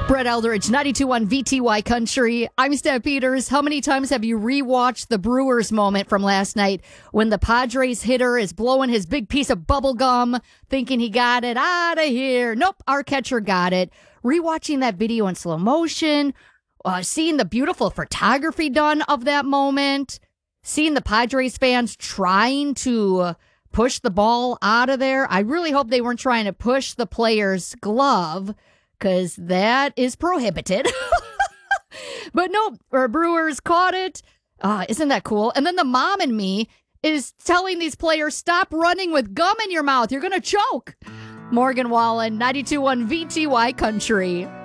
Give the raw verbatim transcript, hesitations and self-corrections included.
Brett Eldridge, ninety-two point one V T Y Country. I'm Steph Peters. How many times have you rewatched the Brewers moment from last night when the Padres hitter is blowing his big piece of bubble gum, thinking he got it out of here? Nope, our catcher got it. Rewatching that video in slow motion, uh, seeing the beautiful photography done of that moment, seeing the Padres fans trying to push the ball out of there. I really hope they weren't trying to push the player's glove, because that is prohibited. But no, our Brewers caught it. Uh, isn't that cool? And then the mom in me is telling these players, stop running with gum in your mouth. You're going to choke. Morgan Wallen, ninety-two point one V T Y Country.